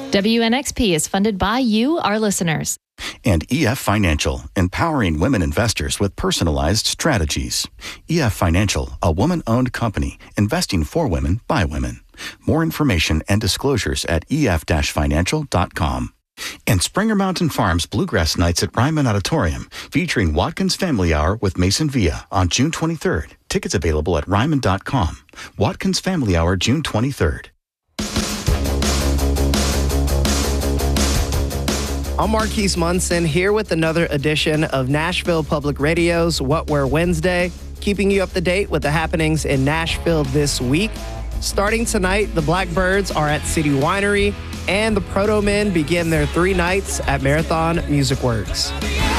WNXP is funded by you, our listeners. And EF Financial, empowering women investors with personalized strategies. EF Financial, a woman-owned company, investing for women by women. More information and disclosures at ef-financial.com. And Springer Mountain Farms Bluegrass Nights at Ryman Auditorium, featuring Watkins Family Hour with Mason Villa on June 23rd. Tickets available at ryman.com. Watkins Family Hour, June 23rd. I'm Marquise Munson here with another edition of Nashville Public Radio's What We're Wednesday, keeping you up to date with the happenings in Nashville this week. Starting tonight, the Blackbirds are at City Winery, and the Proto Men begin their 3 nights at Marathon Music Works.